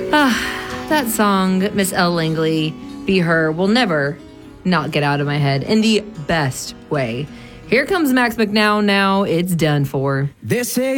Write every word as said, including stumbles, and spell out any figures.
Ah, that song, Miss Elle Langley, Be Her, will never not get out of my head in the best way. Here comes Max McNown now. It's done for. They say